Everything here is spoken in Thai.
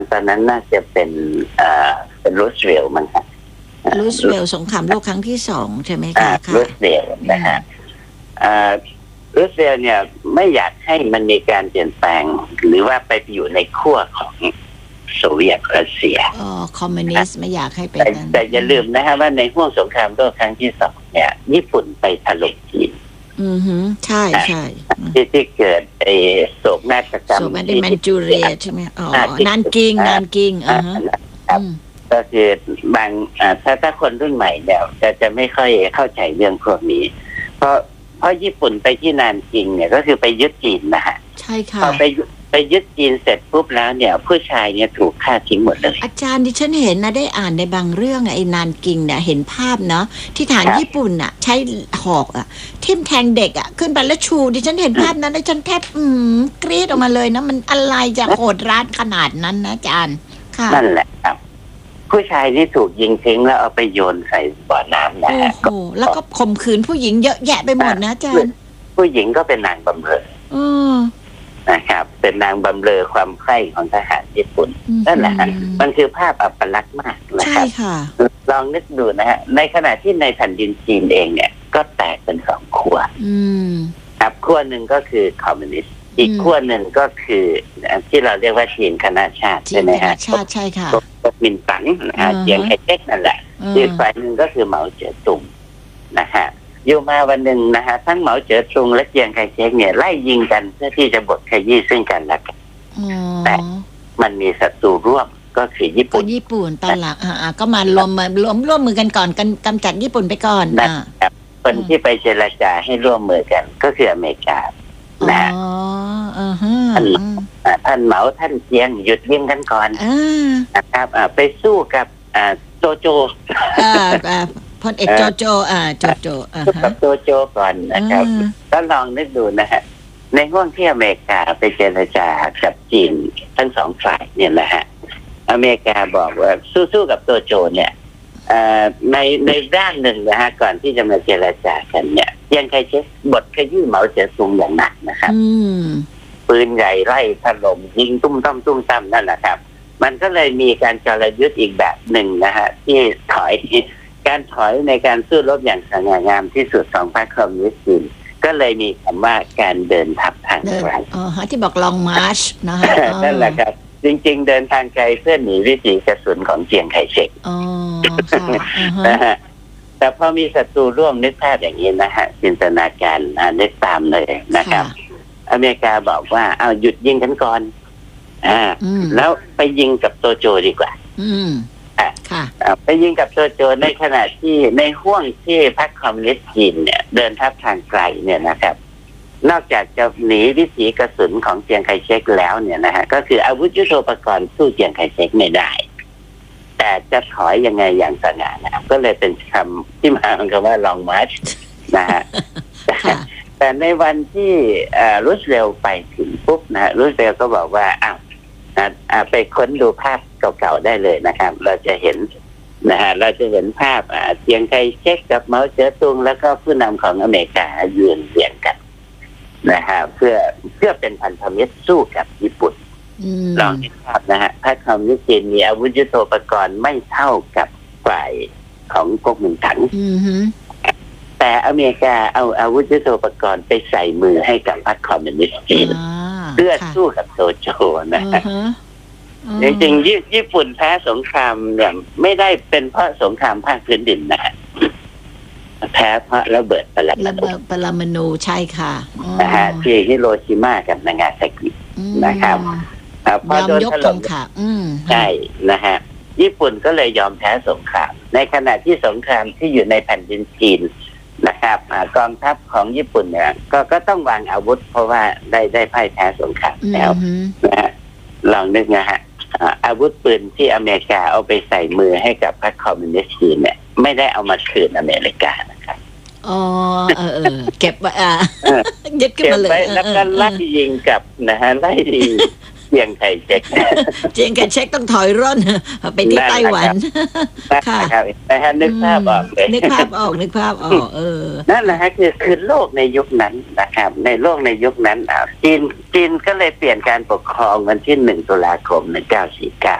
ตอนนั้นน่าจะเป็นรูสเวลต์มั้งครับรูสเวลต์สงครามโลกครั้งที่2ใช่ไหมคะรูสเวลต์นะฮะรูสเวลต์เนี่ยไม่อยากให้มันมีการเปลี่ยนแปลงหรือว่าไปอยู่ในขั้วของโซเวียตรัสเซียคอมมิวนิสต์ไม่อยากให้เป็นแต่อย่าลืมนะฮะว่าในห่วงสงครามโลกครั้งที่2เนี่ยญี่ปุ่นไปถล่มจีนใช่ใช่ที่เกิดโศกนาฏกรรมโศกแมนจูเรียใช่ไหมนานกิงก็คือบางถ้าคนรุ่นใหม่เนี่ยจะไม่ค่อยเข้าใจเรื่องพวกนี้เพราะญี่ปุ่นไปที่นานกิงเนี่ยก็คือไปยึดจีนนะฮะใช่ค่ะพอไปยึดจีนเสร็จปุ๊บแล้วเนี่ยผู้ชายเนี่ยถูกฆ่าทิ้งหมดเลยอาจารย์ดิฉันเห็นนะได้อ่านในบางเรื่องไอ้นานกิงเนี่ยเห็นภาพเนาะที่ฐานญี่ปุ่นใช้หอกทิ่มแทงเด็กขึ้นไปแล้วชูดิฉันเห็นภาพนั้นแล้วฉันแทบกรี๊ดออกมาเลยนะมันอะไรจะโหดร้ายขนาดนั้นนะอาจารย์ค่ะนั่นแหละครับผู้ชายที่ถูกยิงทิ้งแล้วเอาไปโยนใส่บ่อน้ำนะโอ้แล้วก็ข่มขืนผู้หญิงเยอะแยะไปหมดนะอาจารย์ผู้หญิงก็เป็นนางบำเรอนะครับเป็นนางบำเรอความใคร่ของทหารญี่ปุ่นนั่นแหละมันคือภาพอัปลักษณ์มากนะครับลองนึกดูนะฮะในขณะที่ในแผ่นดินจีนเองเนี่ยก็แตกเป็น2ขั้วครับขั้วหนึ่งก็คือคอมมิวนิสต์อีกขั้วหนึ่งก็คือที่เราเรียกว่าจีนคณะชาติใช่ไหมฮะชาติใช่ค่ะก๊กมินตั๋งเจียงไคเชกนั่นแหละอีกฝ่ายหนึ่งก็คือเหมาเจ๋อตุงนะฮะอยู่มาวันหนึ่งนะฮะทั้งเหมาเจ๋อตุงและเจียงไคเชกเนี่ยไล่ยิงกันเพื่อที่จะบดขยี้ซึ่งกันและกันแต่มันมีศัตรูร่วมก็คือญี่ปุ่นตอนหลังก็มารวมมือกันก่อนกำจัดญี่ปุ่นไปก่อนนะครับคนที่ไปเจรจาให้ร่วมมือกันก็คืออเมริกานะท่านเหมาท่านเจียงหยุดยิงกันก่อนนะครับไปสู้กับโจโจพลเอกโจโจกับโจโจก่อนนะครับก็ลองนึกดูนะฮะในห่วงที่อเมริกาไปเจรจากับจีนทั้งสองฝ่ายเนี่ยนะฮะอเมริกาบอกว่าสู้กับโจโจเนี่ยในด้านหนึ่งนะฮะก่อนที่จะมาเจรจากันเนี่ยยังใครเช็คบทขยี้เหมาเจ๋อตุงอย่างหนักนะครับปืนใหญ่ไล่ถล่มยิงตุ้มตั้มนั่นแหละครับมันก็เลยมีการจรยุทธ์อีกแบบหนึ่งนะฮะที่การถอยในการสู้รบอย่างสง่างามที่สุดของพรรคคอมมิวนิสต์จีนก็เลยมีคำว่าการเดินทัพทางไกลที่บอกลองมาร์ชนะฮะนั่นแหละครับจริงๆเดินทางไกลเพื่อหนีวิถีกระสุนของเจียงไคเชกนะฮะแต่พอมีศัตรูร่วมนึกภาพอย่างนี้นะฮะจินตนาการนึกตามเลยนะครับอเมริกาบอกว่าเอาหยุดยิงกันก่อนแล้วไปยิงกับโจโจดีกว่าไปยิงกับโจโจในขณะที่ในห่วงที่พรรคคอมมิวนิสต์จีนเนี่ยเดินทัพทางไกลเนี่ยนะครับนอกจากจะหนีวิถีกระสุนของเจียงไคเชกแล้วเนี่ยนะฮะก็คืออาวุธยุทโธปกรณ์สู้เจียงไคเชกไม่ได้แต่จะถอยยังไงอย่างสง่างามก็เลยเป็นคำที่มาของคำว่าลองมาร์ชนะฮะแต่ในวันที่รูสเวลต์ไปถึงปุ๊บนะรูสเวลต์ก็บอกว่าไปค้นดูภาพเก่าๆได้เลยนะครับเราจะเห็นนะฮะเราจะเห็นภาพเจียงไคเชกกับเหมาเจ๋อตุงแล้วก็ผู้นำของอเมริกายืนเรียงกันนะฮะเพื่อเป็นพันธมิตรสู้กับญี่ปุ่นลองคิดภาพนะฮะพรรคคอมมิวนิสต์จีนมีอาวุธยุทโธปกรณ์ไม่เท่ากับฝ่ายของก๊กมินตั๋งแต่อเมริกาเอาอาวุธยุทโธปกรณ์ไปใส่มือให้กับพรรคคอมมิวนิสต์จีนเพื่อสู้กับโจโจนะฮะจริงๆญี่ปุ่นแพ้สงครามเนี่ยไม่ได้เป็นเพราะสงครามภาคพื้นดินนะฮะแพ้เพราะระเบิดปรมาณูใช่ค่ะนะฮะที่ฮิโรชิมากับนางาซากินะครับพอโดนถล่มค่ะใช่นะฮะญี่ปุ่นก็เลยยอมแพ้สงครามในขณะที่สงครามที่อยู่ในแผ่นดินจีนนะครับกองทัพของญี่ปุ่นเนี่ยก็ต้องวางอาวุธเพราะว่าได้พ่ายแพ้สงครามแล้วนะฮะลองนึกนะฮะอาวุธปืนที่อเมริกาเอาไปใส่มือให้กับพรรคคอมมิวนิสต์จีนเนี่ยไม่ได้เอามาคืนอเมริกานะครับเก็บไว้ยึดขึ้นมาเลยแล้วก็ไล่ยิงกับนะฮะไล่ยิงเจียงไคเชกเจียงไคเชกต้องถอยร่นไปที่ไต้หวันค่ะนะครับนะฮะนึกภาพออกเลยนึกภาพออกนั่นแหละฮะคือโลกในยุคนั้นนะครับในโลกในยุคนั้นจีนก็เลยเปลี่ยนการปกครองวันที่1 ตุลาคม 1949